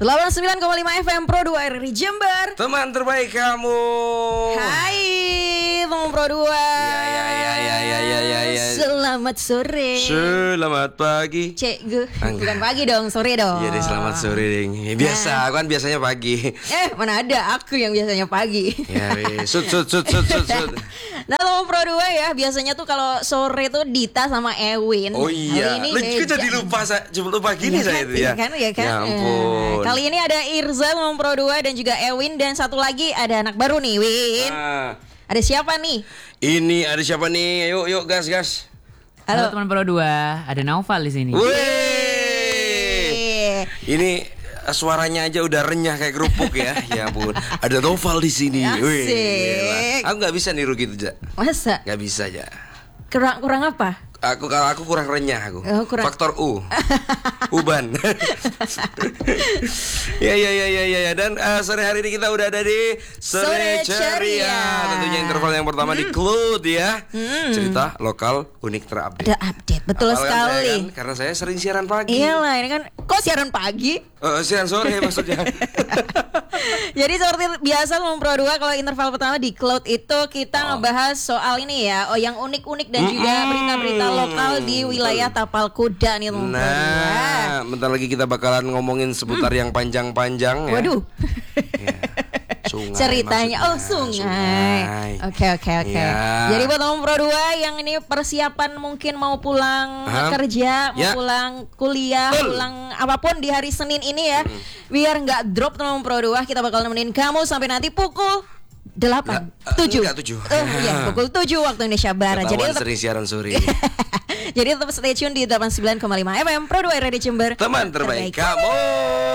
89,5 FM Pro 2 RRI Jember. Teman terbaik kamu. Hai teman Pro 2. Ya. Selamat sore. Selamat pagi. Cek bukan pagi dong, sore dong. Iya deh, selamat sore ding. Biasa, kan biasanya pagi. Mana ada aku yang biasanya pagi. Ya wis, sut. Nah teman Pro 2 ya, biasanya tuh kalau sore tuh Dita sama Ewin. Oh iya, lu jadi lupa gini saya itu ya. Ya kan. Ya ampun. Kali ini ada Irza teman Pro 2 dan juga Ewin, dan satu lagi ada anak baru nih, Win. Ada siapa nih? Ini ada siapa nih? Yuk gas. Halo teman Pro 2, ada Naufal di sini. Wih. Ini suaranya aja udah renyah kayak kerupuk ya. Ya ampun. Ada Naufal di sini. Asik. Aku nggak bisa niru gitu, Ja. Masa? Nggak bisa, Ja. Kurang apa? Kalau aku kurang renyah aku. Faktor U. Uban. Ya. Dan sore hari ini kita udah ada di Sore Ceria. Tentunya interval yang pertama di Clue ya. Cerita lokal unik terupdate. Ada update, betul sekali. Karena saya sering siaran pagi. Iyalah, ini kan kok siaran pagi? Siaran sore maksudnya. Jadi seperti biasa Pro 2 kalau interval pertama di Cloud itu kita ngebahas soal ini ya, yang unik-unik dan juga berita-berita lokal di wilayah Tapal Kuda nih Pro 2. Nah, bentar lagi kita bakalan ngomongin seputar yang panjang-panjang ya. Waduh. Ya. Sungai, Ceritanya sungai. Oke. Ya. Jadi buat teman Pro 2 yang ini persiapan mungkin mau pulang kerja, mau pulang kuliah, pulang apapun di hari Senin ini ya, biar nggak drop teman Pro 2, kita bakal nemenin kamu sampai nanti pukul 7. Ya, pukul 7 waktu Indonesia Barat. Jadi sering siaran sore. Jadi tetap stay tune di 89,5 FM Pro 2 RRI Jember. Teman terbaik kamu.